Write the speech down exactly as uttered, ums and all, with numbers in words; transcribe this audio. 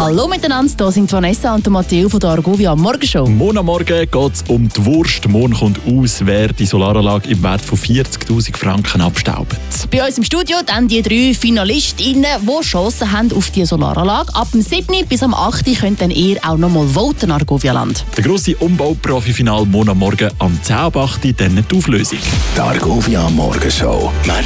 Hallo miteinander, hier sind Vanessa und Matteo von der Argovia Morgenshow. Morgen am Morgen geht es um die Wurst. Morgen kommt aus, wer die Solaranlage im Wert von vierzigtausend Franken abstaubt. Bei uns im Studio dann die drei Finalistinnen, die Chancen haben auf die Solaranlage. Ab dem siebten bis am achten könnt dann ihr auch noch mal voten, Argovia-Land. Der grosse Umbau-Profi-Final morgen am Morgen am zehn Uhr acht, dann die Auflösung. Die Argovia Morgenshow.